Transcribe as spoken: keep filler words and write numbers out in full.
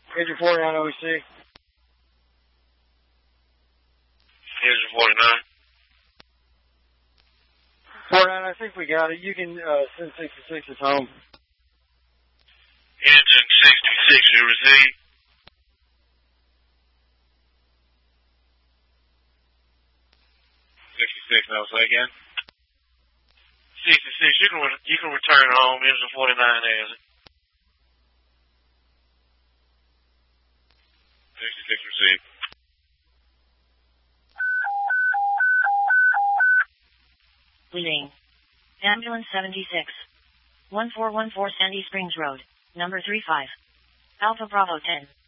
Here's your forty-nine O E C. Here's your forty-nine. forty-nine, I think we got it. You can uh, send sixty-six is home. Engine sixty-six, you receive. sixty-six, now say again. sixty-six, you can re- you can return home. Engine forty-nine has it. sixty-six received. Leading. Ambulance seventy-six. one four one four Sandy Springs Road, number three five. Alpha Bravo ten.